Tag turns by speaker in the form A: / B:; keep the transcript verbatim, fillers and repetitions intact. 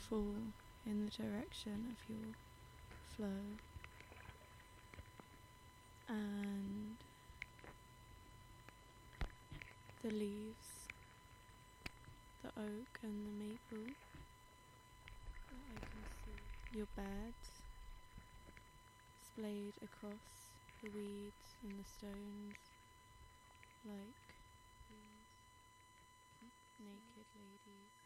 A: fall in the direction of your flow, and the leaves, the oak and the maple that I can see, your bed splayed across the weeds and the stones like these naked ladies.